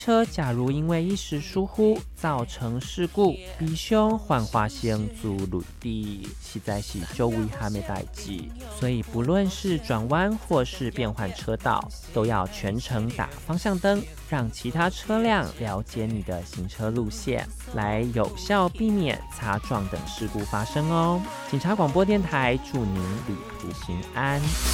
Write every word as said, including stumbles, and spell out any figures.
车假如因为一时疏忽造成事故，必须换花先做轮地，实在是足危险的代志。所以不论是转弯或是变换车道，都要全程打方向灯，让其他车辆了解你的行车路线，来有效避免擦撞等事故发生哦。警察广播电台祝您旅途平安。